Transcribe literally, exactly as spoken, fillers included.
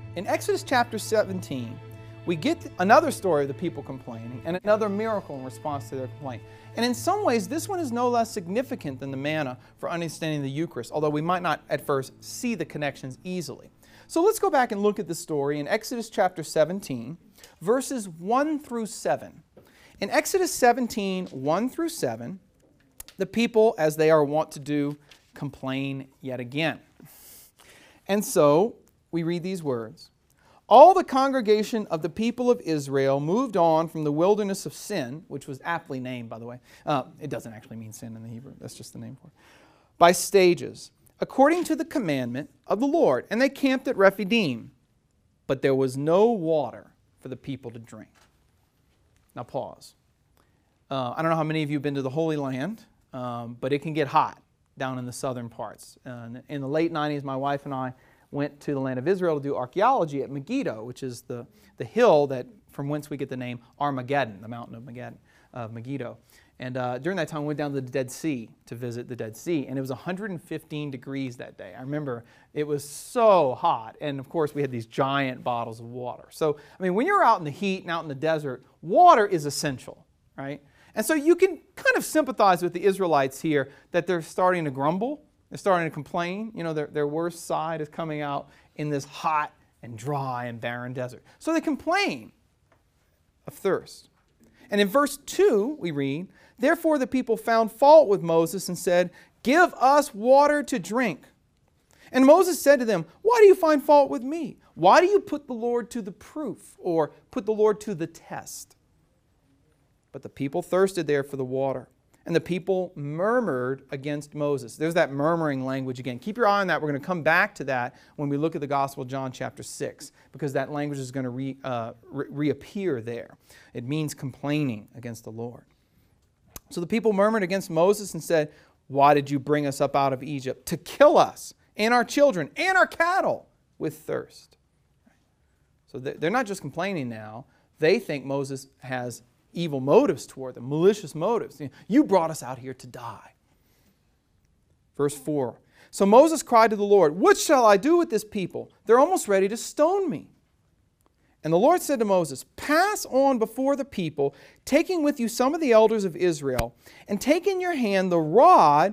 In Exodus chapter seventeen, we get another story of the people complaining and another miracle in response to their complaint. And in some ways, this one is no less significant than the manna for understanding the Eucharist, although we might not at first see the connections easily. So let's go back and look at the story in Exodus chapter seventeen, verses one through seven. In Exodus seventeen, one through seven, the people, as they are wont to do, complain yet again. And so we read these words. All the congregation of the people of Israel moved on from the wilderness of Sin, which was aptly named, by the way. Uh, it doesn't actually mean sin in the Hebrew. That's just the name for it. By stages, according to the commandment of the Lord. And they camped at Rephidim. But there was no water for the people to drink. Now pause. Uh, I don't know how many of you have been to the Holy Land, um, but it can get hot down in the southern parts. Uh, in the late nineties, my wife and I went to the land of Israel to do archaeology at Megiddo, which is the, the hill that from whence we get the name Armageddon, the mountain of Megiddo. Of Megiddo. And uh, during that time, we went down to the Dead Sea to visit the Dead Sea, and it was one hundred fifteen degrees that day. I remember it was so hot, and of course we had these giant bottles of water. So, I mean, when you're out in the heat and out in the desert, water is essential, right? And so you can kind of sympathize with the Israelites here that they're starting to grumble. They're starting to complain. You know, their, their worst side is coming out in this hot and dry and barren desert. So they complain of thirst. And in verse two, we read, therefore the people found fault with Moses and said, give us water to drink. And Moses said to them, why do you find fault with me? Why do you put the Lord to the proof, or put the Lord to the test? But the people thirsted there for the water. And the people murmured against Moses. There's that murmuring language again. Keep your eye on that. We're going to come back to that when we look at the Gospel of John chapter six, because that language is going to re, uh, re- reappear there. It means complaining against the Lord. So the people murmured against Moses and said, why did you bring us up out of Egypt? To kill us and our children and our cattle with thirst. So they're not just complaining now. They think Moses has evil motives toward them, malicious motives. You brought us out here to die. Verse four. So Moses cried to the Lord, what shall I do with this people? They're almost ready to stone me. And the Lord said to Moses, pass on before the people, taking with you some of the elders of Israel, and take in your hand the rod